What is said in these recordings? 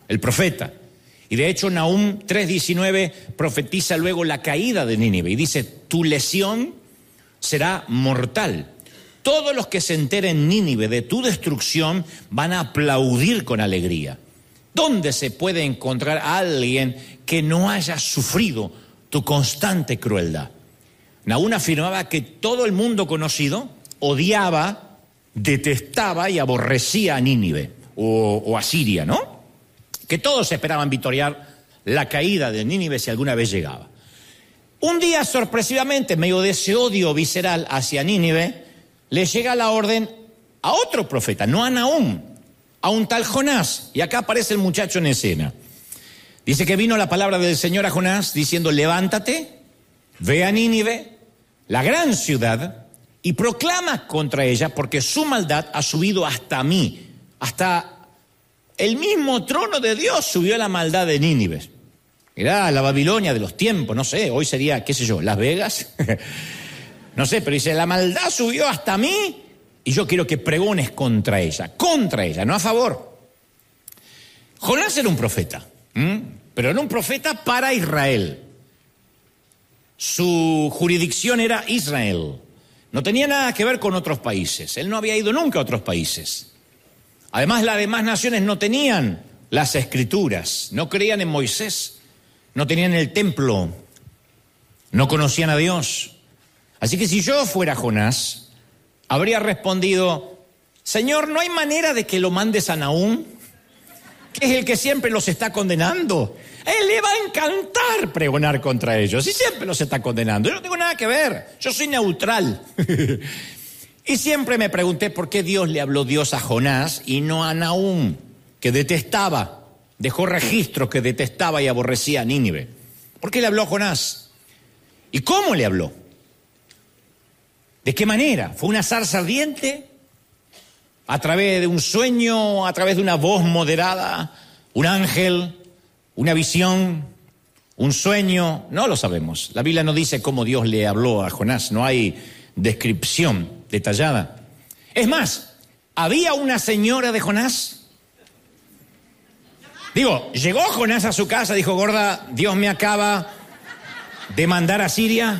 el profeta. Y de hecho Nahum 3:19 profetiza luego la caída de Nínive y dice: tu lesión será mortal. Todos los que se enteren, Nínive, de tu destrucción van a aplaudir con alegría. ¿Dónde se puede encontrar a alguien que no haya sufrido tu constante crueldad? Nahum afirmaba que todo el mundo conocido odiaba, detestaba y aborrecía a Nínive o a Siria, ¿no? Que todos esperaban victoriar la caída de Nínive si alguna vez llegaba. Un día, sorpresivamente, en medio de ese odio visceral hacia Nínive, le llega la orden a otro profeta, no a Nahum, a un tal Jonás. Y acá aparece el muchacho en escena. Dice que vino la palabra del Señor a Jonás diciendo: levántate, ve a Nínive, la gran ciudad, y proclama contra ella, porque su maldad ha subido hasta mí, hasta el mismo trono de Dios subió la maldad de Nínive. Era la Babilonia de los tiempos, no sé, hoy sería, qué sé yo, Las Vegas. No sé, pero dice, la maldad subió hasta mí y yo quiero que pregones contra ella, no a favor. Jonás era un profeta, pero era un profeta para Israel. Su jurisdicción era Israel. No tenía nada que ver con otros países. Él no había ido nunca a otros países. Además, las demás naciones no tenían las escrituras, no creían en Moisés, no tenían el templo, no conocían a Dios. Así que si yo fuera Jonás, habría respondido: Señor, ¿no hay manera de que lo mandes a Nahum, que es el que siempre los está condenando? A él le va a encantar pregonar contra ellos y siempre los está condenando. Yo no tengo nada que ver, yo soy neutral. Y siempre me pregunté por qué Dios le habló a Jonás y no a Nahum, que detestaba, dejó registros que detestaba y aborrecía a Nínive. ¿Por qué le habló a Jonás? ¿Y cómo le habló? ¿De qué manera? ¿Fue una zarza ardiente? ¿A través de un sueño? ¿A través de una voz moderada? ¿Un ángel? ¿Una visión? ¿Un sueño? No lo sabemos. La Biblia no dice cómo Dios le habló a Jonás. No hay descripción detallada. Es más, ¿había una señora de Jonás? Digo, llegó Jonás a su casa, dijo: gorda, Dios me acaba de mandar a Siria.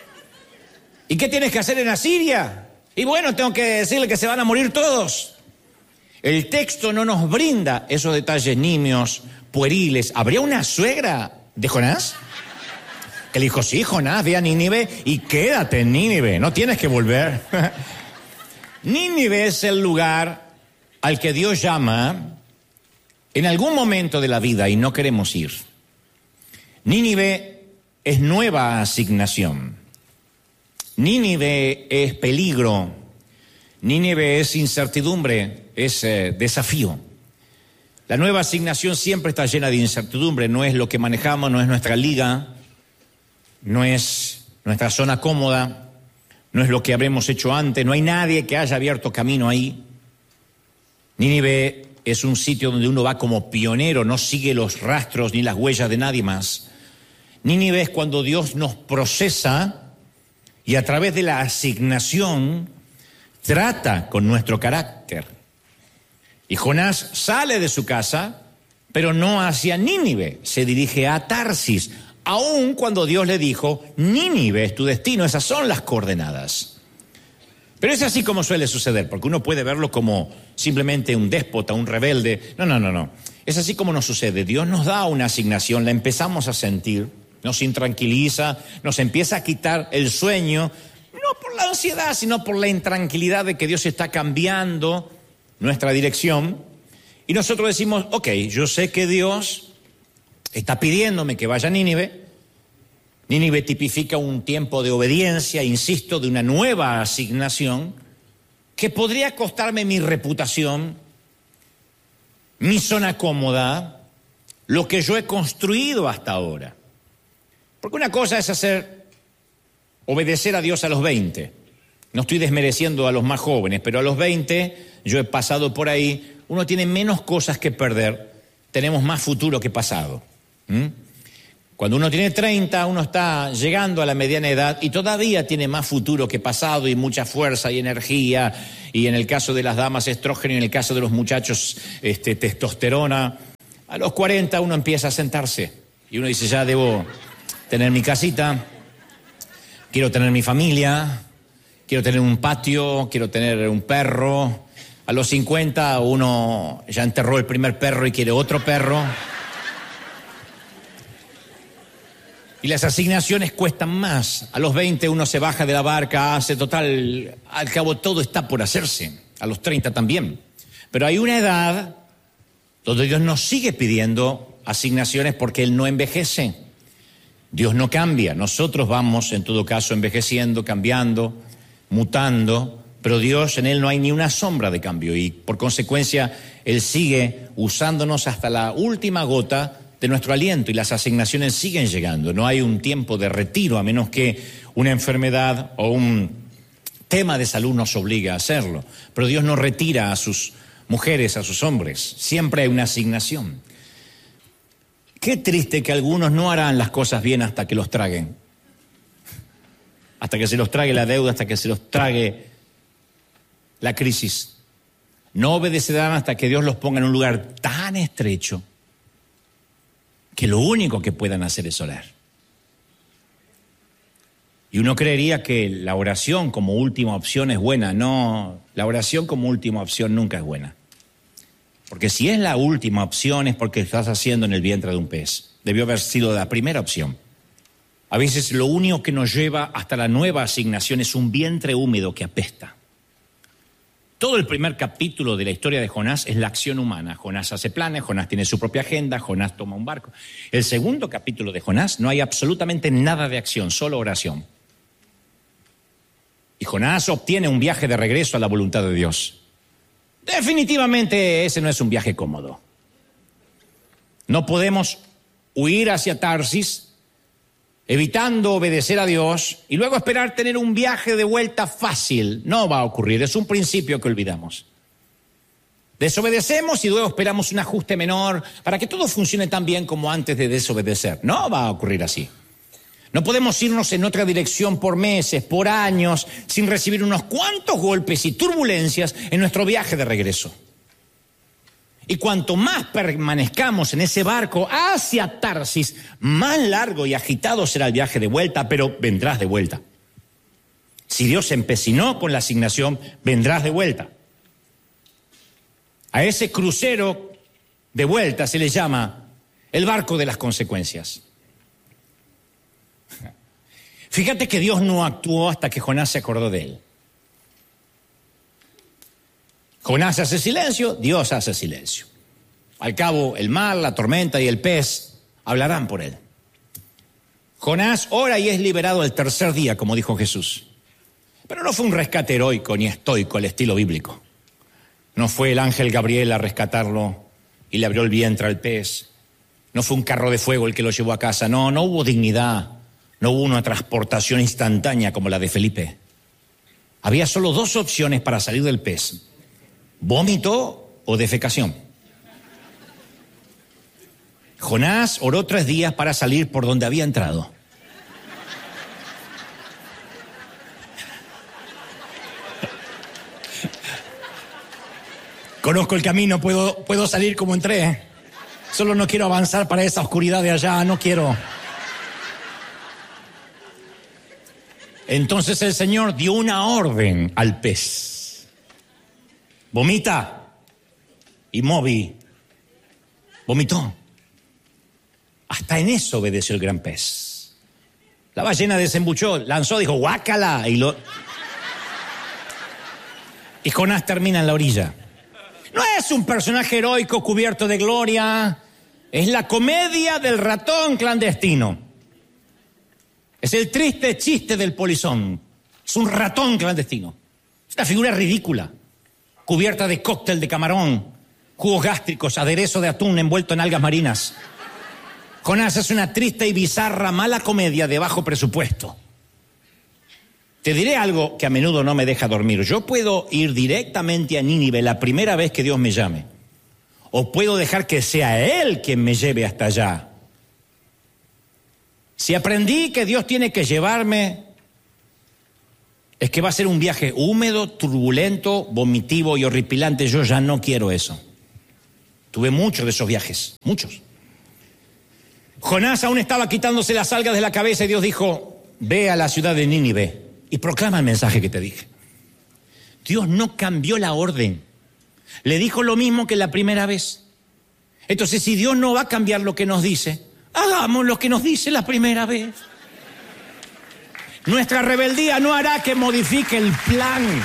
¿Y qué tienes que hacer en Asiria? Y bueno, tengo que decirle que se van a morir todos. El texto no nos brinda esos detalles nimios, pueriles. ¿Habría una suegra de Jonás? Que le dijo: sí, Jonás, ve a Nínive y quédate en Nínive, no tienes que volver. Nínive es el lugar al que Dios llama en algún momento de la vida y no queremos ir. Nínive es nueva asignación. Nínive es peligro. Nínive es incertidumbre, es desafío. La nueva asignación siempre está llena de incertidumbre, no es lo que manejamos, no es nuestra liga, no es nuestra zona cómoda, no es lo que habremos hecho antes, no hay nadie que haya abierto camino ahí. Nínive es un sitio donde uno va como pionero, no sigue los rastros ni las huellas de nadie más. Nínive es cuando Dios nos procesa y a través de la asignación trata con nuestro carácter. Y Jonás sale de su casa, pero no hacia Nínive, se dirige a Tarsis, aun cuando Dios le dijo: Nínive es tu destino, esas son las coordenadas. Pero es así como suele suceder, porque uno puede verlo como simplemente un déspota, un rebelde. No. Es así como nos sucede. Dios nos da una asignación, la empezamos a sentir, nos intranquiliza, nos empieza a quitar el sueño, no por la ansiedad, sino por la intranquilidad de que Dios está cambiando nuestra dirección. Y nosotros decimos: ok, yo sé que Dios está pidiéndome que vaya a Nínive. Nínive tipifica un tiempo de obediencia, insisto, de una nueva asignación que podría costarme mi reputación, mi zona cómoda, lo que yo he construido hasta ahora. Porque una cosa es obedecer a Dios a los 20. No estoy desmereciendo a los más jóvenes, pero a los 20, yo he pasado por ahí, uno tiene menos cosas que perder, tenemos más futuro que pasado. Cuando uno tiene 30, uno está llegando a la mediana edad y todavía tiene más futuro que pasado y mucha fuerza y energía, y en el caso de las damas estrógeno y en el caso de los muchachos testosterona. A los 40 uno empieza a sentarse y uno dice, ya debo tener mi casita, quiero tener mi familia, quiero tener un patio, quiero tener un perro. A los 50 uno ya enterró el primer perro y quiere otro perro. Y las asignaciones cuestan más. A los 20 uno se baja de la barca, hace total, al cabo todo está por hacerse. A los 30 también. Pero hay una edad donde Dios nos sigue pidiendo asignaciones porque Él no envejece. Dios no cambia. Nosotros vamos, en todo caso, envejeciendo, cambiando, mutando, pero Dios, en Él no hay ni una sombra de cambio y por consecuencia Él sigue usándonos hasta la última gota de nuestro aliento y las asignaciones siguen llegando. No hay un tiempo de retiro a menos que una enfermedad o un tema de salud nos obligue a hacerlo. Pero Dios no retira a sus mujeres, a sus hombres. Siempre hay una asignación. Qué triste que algunos no harán las cosas bien hasta que los traguen. Hasta que se los trague la deuda, hasta que se los trague la crisis. No obedecerán hasta que Dios los ponga en un lugar tan estrecho que lo único que puedan hacer es orar. Y uno creería que la oración como última opción es buena. No, la oración como última opción nunca es buena. Porque si es la última opción es porque estás haciendo en el vientre de un pez. Debió haber sido la primera opción. A veces lo único que nos lleva hasta la nueva asignación es un vientre húmedo que apesta. Todo el primer capítulo de la historia de Jonás es la acción humana. Jonás hace planes, Jonás tiene su propia agenda, Jonás toma un barco. El segundo capítulo de Jonás no hay absolutamente nada de acción, solo oración. Y Jonás obtiene un viaje de regreso a la voluntad de Dios. Definitivamente ese no es un viaje cómodo. No podemos huir hacia Tarsis, evitando obedecer a Dios y luego esperar tener un viaje de vuelta fácil. No va a ocurrir, es un principio que olvidamos. Desobedecemos y luego esperamos un ajuste menor para que todo funcione tan bien como antes de desobedecer. No va a ocurrir así. No podemos irnos en otra dirección por meses, por años, sin recibir unos cuantos golpes y turbulencias en nuestro viaje de regreso. Y cuanto más permanezcamos en ese barco hacia Tarsis, más largo y agitado será el viaje de vuelta, pero vendrás de vuelta. Si Dios se empecinó con la asignación, vendrás de vuelta. A ese crucero de vuelta se le llama el barco de las consecuencias. Fíjate que Dios no actuó hasta que Jonás se acordó de él. Jonás hace silencio, Dios hace silencio. Al cabo, el mar, la tormenta y el pez hablarán por él. Jonás ora y es liberado el tercer día, como dijo Jesús. Pero no fue un rescate heroico ni estoico al estilo bíblico. No fue el ángel Gabriel a rescatarlo y le abrió el vientre al pez. No fue un carro de fuego el que lo llevó a casa. No hubo dignidad. No hubo una transportación instantánea como la de Felipe. Había solo dos opciones para salir del pez: vómito o defecación. Jonás oró 3 días para salir por donde había entrado. Conozco el camino, puedo salir como entré. Solo no quiero avanzar para esa oscuridad de allá, no quiero. Entonces el Señor dio una orden al pez. Vomita. Y Moby vomitó. Hasta en eso obedeció el gran pez. La ballena desembuchó, lanzó, dijo guácala. Y Jonás termina en la orilla. No es un personaje heroico cubierto de gloria. Es la comedia del ratón clandestino. Es el triste chiste del polizón. Es un ratón clandestino. Es una figura ridícula, cubierta de cóctel de camarón, jugos gástricos, aderezo de atún envuelto en algas marinas. Jonás es una triste y bizarra mala comedia de bajo presupuesto. Te diré algo que a menudo no me deja dormir. Yo puedo ir directamente a Nínive la primera vez que Dios me llame. O puedo dejar que sea Él quien me lleve hasta allá. Si aprendí que Dios tiene que llevarme, es que va a ser un viaje húmedo, turbulento, vomitivo y horripilante. Yo ya no quiero eso. Tuve muchos de esos viajes, muchos. Jonás aún estaba quitándose las algas de la cabeza y Dios dijo, ve a la ciudad de Nínive y proclama el mensaje que te dije. Dios no cambió la orden. Le dijo lo mismo que la primera vez. Entonces, si Dios no va a cambiar lo que nos dice, hagamos lo que nos dice la primera vez. Nuestra rebeldía no hará que modifique el plan.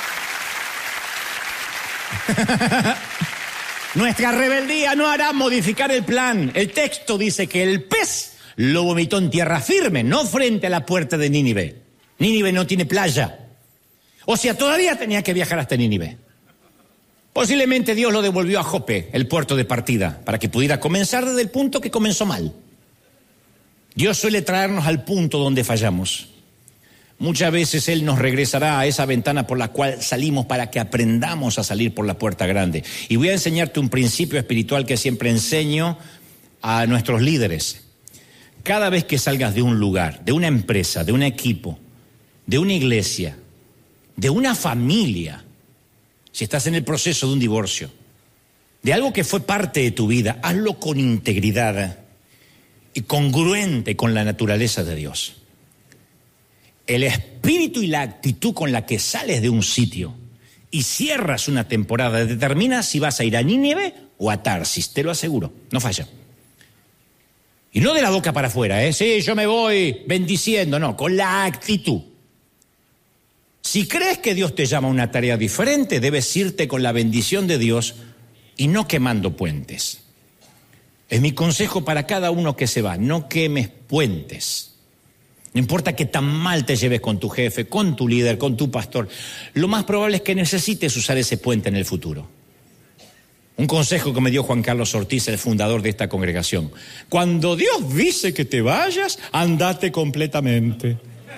Nuestra rebeldía no hará modificar el plan. El texto dice que el pez lo vomitó en tierra firme, no frente a la puerta de Nínive. Nínive no tiene playa. O sea, todavía tenía que viajar hasta Nínive. Posiblemente Dios lo devolvió a Jope, el puerto de partida, para que pudiera comenzar desde el punto que comenzó mal. Dios suele traernos al punto donde fallamos. Muchas veces Él nos regresará a esa ventana por la cual salimos para que aprendamos a salir por la puerta grande. Y voy a enseñarte un principio espiritual que siempre enseño a nuestros líderes. Cada vez que salgas de un lugar, de una empresa, de un equipo, de una iglesia, de una familia, si estás en el proceso de un divorcio, de algo que fue parte de tu vida, hazlo con integridad y congruente con la naturaleza de Dios. El espíritu y la actitud con la que sales de un sitio y cierras una temporada determina si vas a ir a Nínive o a Tarsis, te lo aseguro, no falla. Y no de la boca para afuera, sí, yo me voy bendiciendo, no, con la actitud. Si crees que Dios te llama a una tarea diferente, debes irte con la bendición de Dios y no quemando puentes. Es mi consejo para cada uno que se va, no quemes puentes. No importa que tan mal te lleves con tu jefe, con tu líder, con tu pastor, lo más probable es que necesites usar ese puente en el futuro. Un consejo que me dio Juan Carlos Ortiz, el fundador de esta congregación. Cuando Dios dice que te vayas, andate completamente.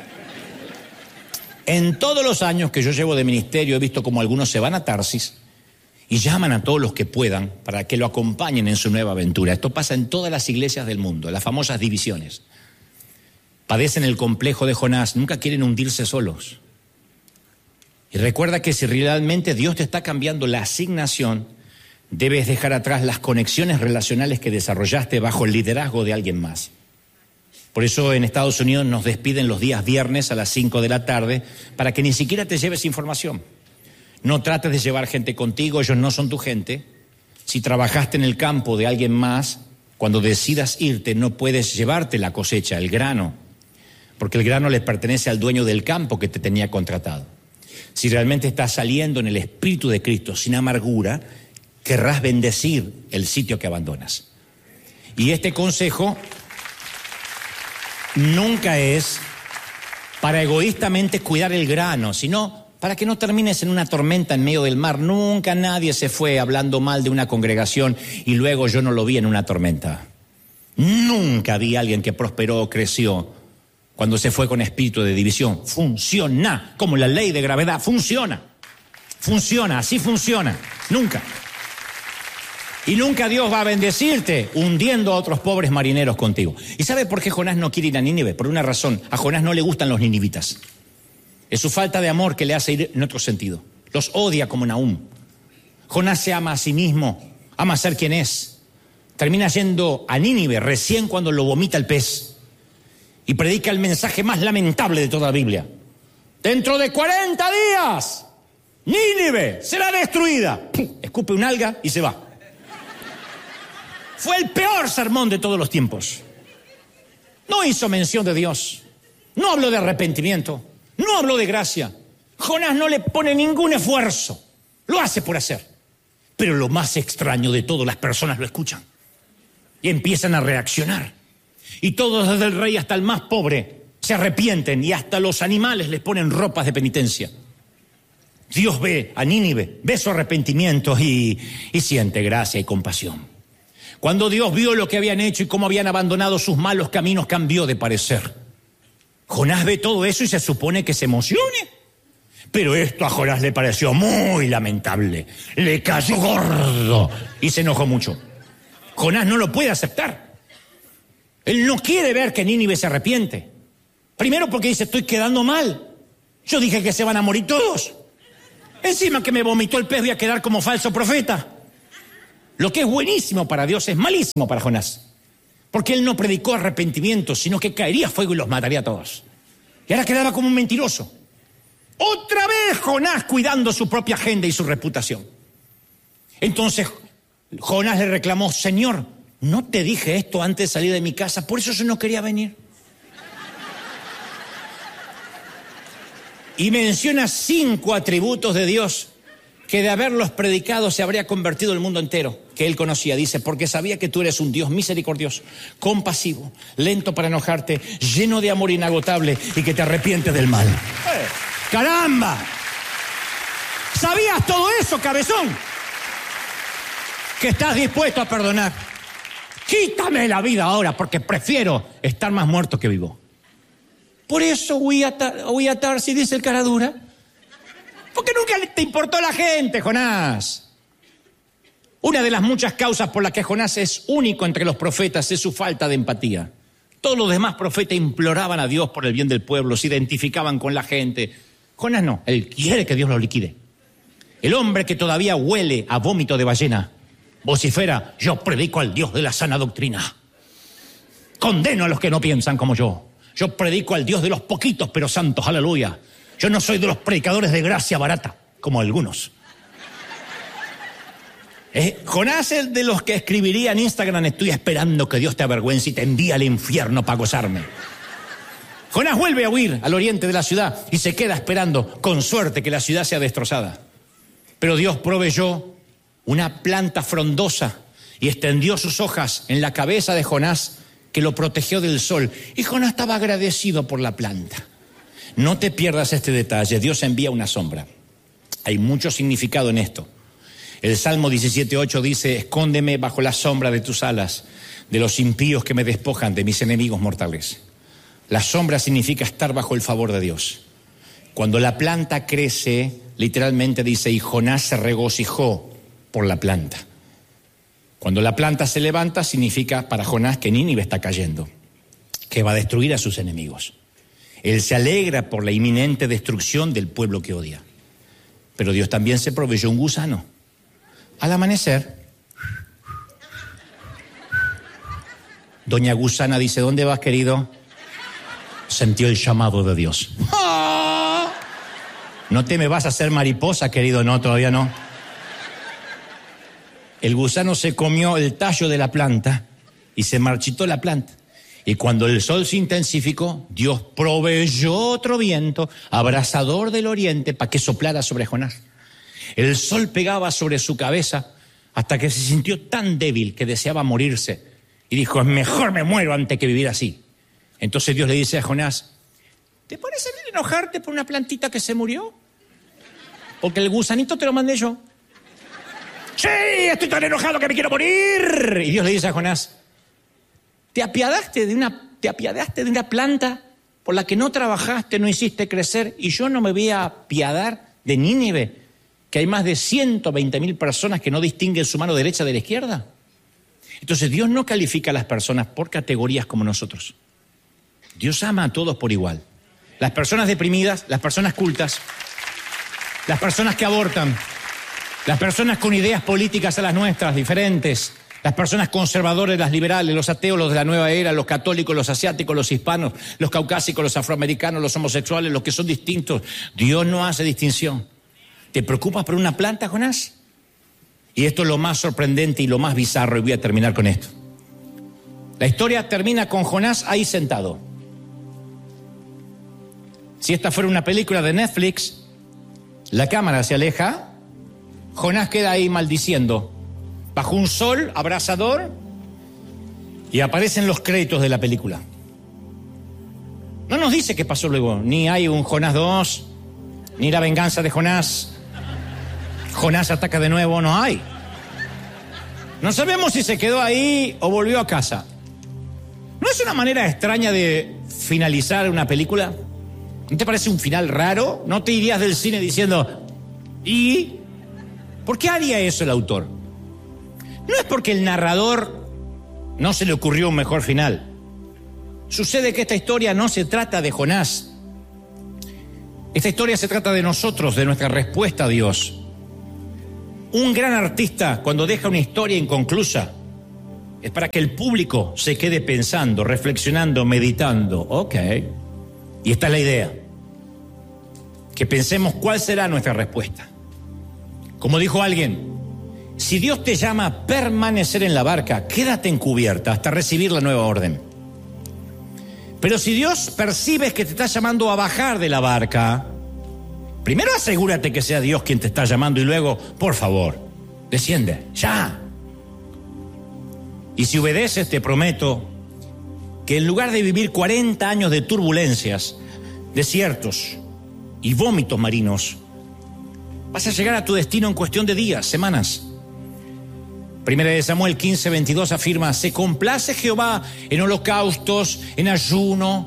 En todos los años que yo llevo de ministerio he visto como algunos se van a Tarsis y llaman a todos los que puedan para que lo acompañen en su nueva aventura. Esto pasa en todas las iglesias del mundo, las famosas divisiones. Padecen el complejo de Jonás, nunca quieren hundirse solos. Y recuerda que si realmente Dios te está cambiando la asignación, debes dejar atrás las conexiones relacionales que desarrollaste bajo el liderazgo de alguien más. Por eso en Estados Unidos nos despiden los días viernes a las 5 de la tarde para que ni siquiera te lleves información. No trates de llevar gente contigo, ellos no son tu gente. Si trabajaste en el campo de alguien más, cuando decidas irte no puedes llevarte la cosecha, el grano, porque el grano le pertenece al dueño del campo que te tenía contratado. Si realmente estás saliendo en el Espíritu de Cristo sin amargura, querrás bendecir el sitio que abandonas. Y este consejo nunca es para egoístamente cuidar el grano, sino para que no termines en una tormenta en medio del mar. Nunca nadie se fue hablando mal de una congregación y luego yo no lo vi en una tormenta. Nunca vi a alguien que prosperó o creció cuando se fue con espíritu de división. Funciona, como la ley de gravedad, funciona. Funciona, así funciona. Nunca. Y nunca Dios va a bendecirte hundiendo a otros pobres marineros contigo. ¿Y sabe por qué Jonás no quiere ir a Nínive? Por una razón, a Jonás no le gustan los ninivitas. Es su falta de amor que le hace ir en otro sentido. Los odia como Nahum. Jonás se ama a sí mismo, ama ser quien es. Termina yendo a Nínive recién cuando lo vomita el pez. Y predica el mensaje más lamentable de toda la Biblia. Dentro de 40 días, Nínive será destruida. Escupe un alga y se va. Fue el peor sermón de todos los tiempos. No hizo mención de Dios. No habló de arrepentimiento. No habló de gracia. Jonás no le pone ningún esfuerzo. Lo hace por hacer. Pero lo más extraño de todo, las personas lo escuchan. Y empiezan a reaccionar. Y todos, desde el rey hasta el más pobre, se arrepienten y hasta los animales les ponen ropas de penitencia. Dios ve a Nínive, ve su arrepentimiento y siente gracia y compasión. Cuando Dios vio lo que habían hecho y cómo habían abandonado sus malos caminos, cambió de parecer. Jonás ve todo eso y se supone que se emocione. Pero esto a Jonás le pareció muy lamentable. Le cayó gordo y se enojó mucho. Jonás no lo puede aceptar. Él no quiere ver que Nínive se arrepiente. Primero porque dice, estoy quedando mal. Yo dije que se van a morir todos. Encima que me vomitó el pez voy a quedar como falso profeta. Lo que es buenísimo para Dios es malísimo para Jonás. Porque él no predicó arrepentimiento, sino que caería fuego y los mataría a todos. Y ahora quedaba como un mentiroso. Otra vez Jonás cuidando su propia agenda y su reputación. Entonces Jonás le reclamó: Señor, ¿no te dije esto antes de salir de mi casa? Por eso yo no quería venir. Y menciona 5 atributos de Dios que de haberlos predicado se habría convertido el mundo entero, que él conocía. Dice: porque sabía que tú eres un Dios misericordioso, compasivo, lento para enojarte, lleno de amor inagotable y que te arrepientes del mal. ¡Caramba! ¿Sabías todo eso, cabezón? Que estás dispuesto a perdonar. Quítame la vida ahora, porque prefiero estar más muerto que vivo. Por eso huí a Tarsis, dice el caradura. Porque nunca te importó la gente, Jonás. Una de las muchas causas por las que Jonás es único entre los profetas es su falta de empatía. Todos los demás profetas imploraban a Dios por el bien del pueblo, se identificaban con la gente. Jonás no, él quiere que Dios lo liquide. El hombre que todavía huele a vómito de ballena vocifera: yo predico al Dios de la sana doctrina. Condeno a los que no piensan como yo. Yo predico al Dios de los poquitos pero santos, aleluya. Yo no soy de los predicadores de gracia barata, como algunos. Jonás es de los que escribiría en Instagram: estoy esperando que Dios te avergüence y te envíe al infierno para gozarme. Jonás vuelve a huir al oriente de la ciudad y se queda esperando, con suerte, que la ciudad sea destrozada. Pero Dios proveyó una planta frondosa y extendió sus hojas en la cabeza de Jonás, que lo protegió del sol. Y Jonás estaba agradecido por la planta. No te pierdas este detalle. Dios envía una sombra. Hay mucho significado en esto. El Salmo 17:8 dice: escóndeme bajo la sombra de tus alas, de los impíos que me despojan, de mis enemigos mortales. La sombra significa estar bajo el favor de Dios. Cuando la planta crece, literalmente dice: y Jonás se regocijó por la planta. Cuando la planta se levanta, significa para Jonás que Nínive está cayendo, que va a destruir a sus enemigos. Él se alegra por la inminente destrucción del pueblo que odia. Pero Dios también se proveyó un gusano. Al amanecer, doña Gusana dice: ¿dónde vas, querido? Sintió el llamado de Dios. ¡Oh! No te me vas a hacer mariposa, querido. No, todavía no. El gusano se comió el tallo de la planta y se marchitó la planta. Y cuando el sol se intensificó, Dios proveyó otro viento abrasador del oriente para que soplara sobre Jonás. El sol pegaba sobre su cabeza hasta que se sintió tan débil que deseaba morirse. Y dijo: mejor me muero antes que vivir así. Entonces Dios le dice a Jonás: ¿te parece bien enojarte por una plantita que se murió? Porque el gusanito te lo mandé yo. ¡Sí! Estoy tan enojado que me quiero morir. Y Dios le dice a Jonás: ¿te apiadaste de una planta por la que no trabajaste, no hiciste crecer? Y yo no me voy a apiadar de Nínive, que hay más de 120.000 personas que no distinguen su mano derecha de la izquierda. Entonces Dios no califica a las personas por categorías como nosotros. Dios ama a todos por igual. Las personas deprimidas, las personas cultas, las personas que abortan, las personas con ideas políticas a las nuestras, diferentes, las personas conservadoras, las liberales, los ateos, los de la nueva era, los católicos, los asiáticos, los hispanos, los caucásicos, los afroamericanos, los homosexuales, los que son distintos. Dios no hace distinción. ¿Te preocupas por una planta, Jonás? Y esto es lo más sorprendente y lo más bizarro, y voy a terminar con esto. La historia termina con Jonás ahí sentado. Si esta fuera una película de Netflix, la cámara se aleja, Jonás queda ahí maldiciendo, bajo un sol abrasador, y aparecen los créditos de la película. No nos dice qué pasó luego, ni hay un Jonás 2, ni la venganza de Jonás. Jonás ataca de nuevo, no hay. No sabemos si se quedó ahí o volvió a casa. ¿No es una manera extraña de finalizar una película? ¿No te parece un final raro? ¿No te irías del cine diciendo: ¿y? ¿Por qué haría eso el autor? No es porque el narrador no se le ocurrió un mejor final. Sucede que esta historia no se trata de Jonás. Esta historia se trata de nosotros, de nuestra respuesta a Dios. Un gran artista, cuando deja una historia inconclusa, es para que el público se quede pensando, reflexionando, meditando. Ok. Y esta es la idea. Que pensemos cuál será nuestra respuesta. Como dijo alguien, si Dios te llama a permanecer en la barca, quédate en cubierta hasta recibir la nueva orden. Pero si Dios percibes que te está llamando a bajar de la barca, primero asegúrate que sea Dios quien te está llamando y luego, por favor, desciende, ya. Y si obedeces, te prometo que en lugar de vivir 40 años de turbulencias, desiertos y vómitos marinos, vas a llegar a tu destino en cuestión de días, semanas. Primera de Samuel 15:22 afirma: ¿se complace Jehová en holocaustos, en ayuno?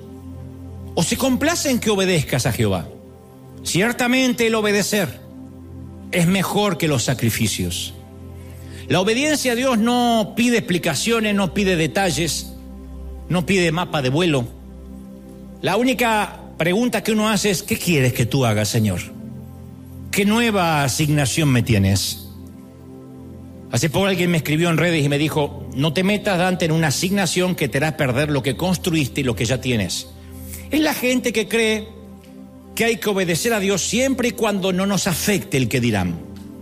¿O se complace en que obedezcas a Jehová? Ciertamente el obedecer es mejor que los sacrificios. La obediencia a Dios no pide explicaciones, no pide detalles, no pide mapa de vuelo. La única pregunta que uno hace es: ¿qué quieres que tú hagas, Señor? ¿Qué nueva asignación me tienes? Hace poco alguien me escribió en redes y me dijo: no te metas, Dante, en una asignación que te hará perder lo que construiste y lo que ya tienes. Es la gente que cree que hay que obedecer a Dios siempre y cuando no nos afecte el que dirán.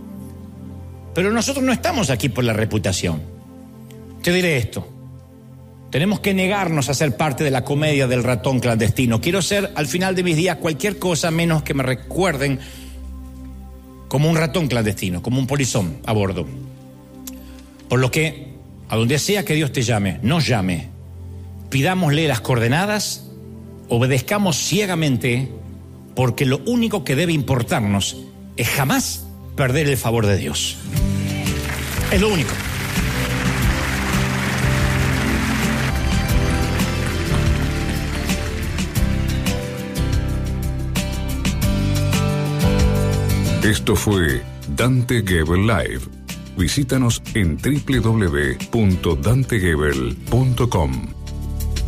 Pero nosotros no estamos aquí por la reputación. Te diré esto: tenemos que negarnos a ser parte de la comedia del ratón clandestino. Quiero ser, al final de mis días, cualquier cosa menos que me recuerden como un ratón clandestino, como un polizón a bordo. Por lo que, a donde sea que Dios te llame, nos llame, pidámosle las coordenadas, obedezcamos ciegamente, porque lo único que debe importarnos es jamás perder el favor de Dios. Es lo único. Esto fue Dante Gebel Live. Visítanos en www.dantegebel.com.